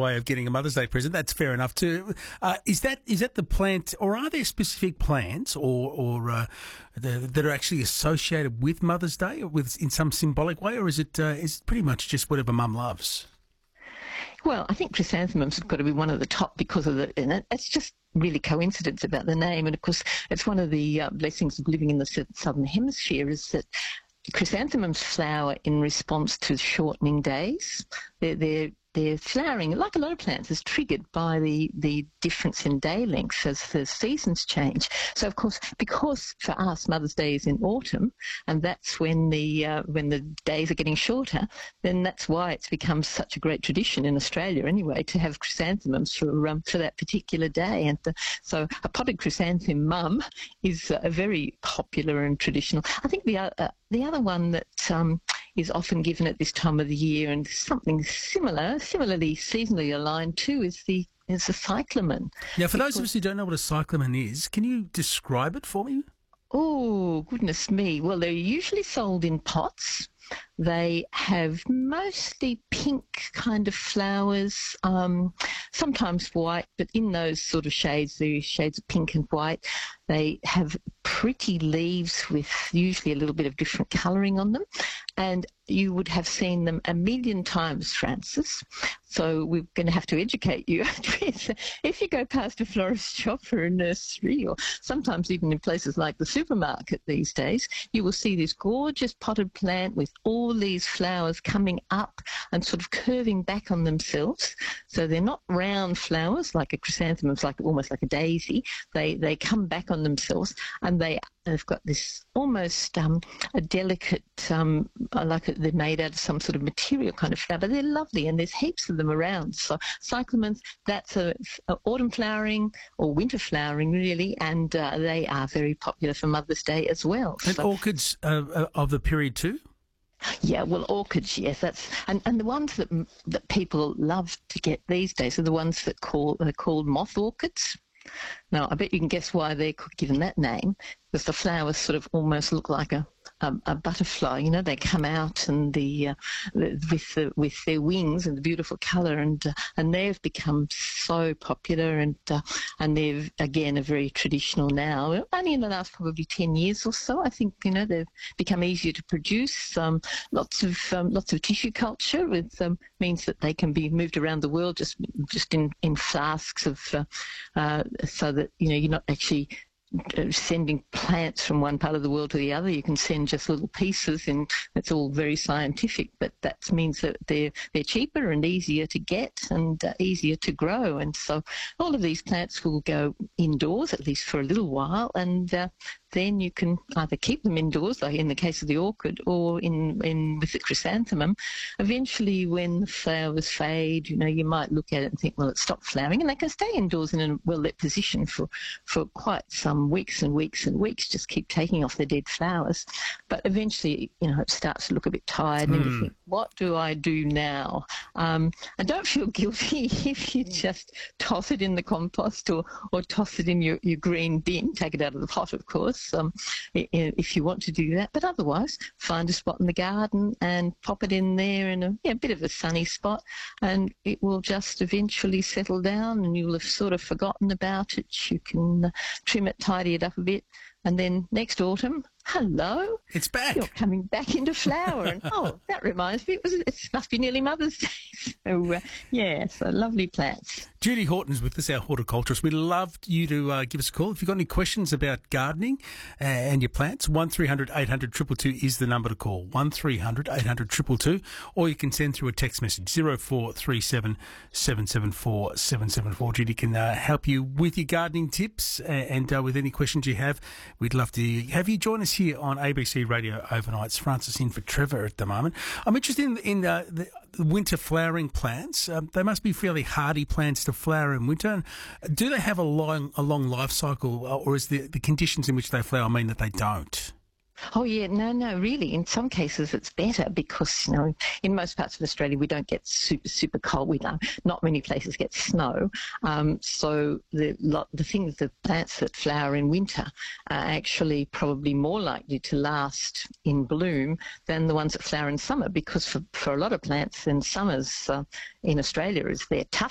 way of getting a Mother's Day present. That's fair enough too. Is that the plant, or are there specific plants that are actually associated with Mother's Day, or in some symbolic way, or is it pretty much just whatever Mum loves? Well, I think chrysanthemums have got to be one of the top because of it's just really coincidence about the name. And of course, it's one of the blessings of living in the southern hemisphere is that chrysanthemums flower in response to shortening days. They're flowering, like a lot of plants, is triggered by the difference in day lengths as the seasons change. So, of course, because for us Mother's Day is in autumn, and that's when the days are getting shorter, then that's why it's become such a great tradition in Australia, anyway, to have chrysanthemums for that particular day. And so, a potted chrysanthemum mum is a very popular and traditional. I think the other one that is often given at this time of the year, and something similarly seasonally aligned too, is the cyclamen. Now, for those of us who don't know what a cyclamen is, can you describe it for me? Oh, goodness me. Well, they're usually sold in pots. They have mostly pink kind of flowers, sometimes white, but in those sort of shades, the shades of pink and white, they have pretty leaves with usually a little bit of different colouring on them. And you would have seen them a million times, Francis. So we're going to have to educate you. If you go past a florist shop or a nursery, or sometimes even in places like the supermarket these days, you will see this gorgeous potted plant with all these flowers coming up and sort of curving back on themselves. So they're not round flowers like a chrysanthemum, it's almost like a daisy. They come back on themselves, and they've got this almost a delicate, they're made out of some sort of material kind of flower, but they're lovely, and there's heaps of them around. So cyclamens, that's a autumn flowering or winter flowering really, and they are very popular for Mother's Day as well. And orchids of the period too? Yeah, well, orchids, yes, and the ones that people love to get these days are the ones that are called moth orchids. Now, I bet you can guess why they're given that name, because the flowers sort of almost look like a butterfly. You know, they come out and with their wings and the beautiful colour, and they've become so popular, and they're again are very traditional now. Only in the last probably 10 years or so, I think. You know, they've become easier to produce. Lots of tissue culture means that they can be moved around the world just in flasks of so that you're not actually sending plants from one part of the world to the other. You can send just little pieces, and it's all very scientific, but that means that they're cheaper and easier to get and easier to grow. And so all of these plants will go indoors, at least for a little while, and then you can either keep them indoors, like in the case of the orchid, or with the chrysanthemum. Eventually, when the flowers fade, you might look at it and think, well, it's stopped flowering, and they can stay indoors in a well-lit position for quite some weeks and weeks and weeks, just keep taking off their dead flowers. But eventually, it starts to look a bit tired, and you think, what do I do now? And don't feel guilty if you just toss it in the compost or toss it in your green bin. Take it out of the pot, of course, if you want to do that. But otherwise, find a spot in the garden and pop it in there in a bit of a sunny spot, and it will just eventually settle down, and you'll have sort of forgotten about it. You can trim it, tidy it up a bit, and then next autumn, hello, it's back. You're coming back into flower, and that reminds me, it must be nearly Mother's Day. So lovely plants. Judy Horton's with us, our horticulturist. We'd love you to give us a call if you've got any questions about gardening and your plants. 1300 800 222 is the number to call. 1300 800 222, or you can send through a text message 0437 774 774. Judy can help you with your gardening tips and with any questions you have. We'd love to have you join us here on ABC Radio Overnight. It's Francis in for Trevor at the moment. I'm interested in the winter flowering plants. They must be fairly hardy plants to flower in winter. Do they have a long life cycle, or is the conditions in which they flower mean that they don't? Oh, yeah, no, really. In some cases, it's better because, in most parts of Australia, we don't get super, super cold. Not many places get snow. So the plants that flower in winter are actually probably more likely to last in bloom than the ones that flower in summer, because for a lot of plants in summers in Australia is their tough